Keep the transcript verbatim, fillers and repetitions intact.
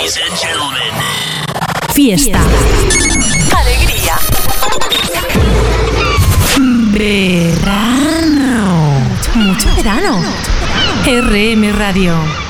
Ladies and gentlemen. Fiesta. Alegría. Verano. Mucho verano. R M Radio.